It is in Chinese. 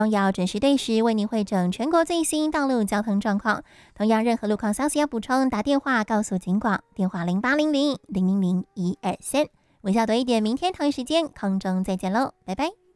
要准时对时为您汇整全国最新道路交通状况。同样，任何路况消息要补充，打电话告诉警广，电话0800-000-123。微笑多一点，明天同一时间空中再见喽，拜拜。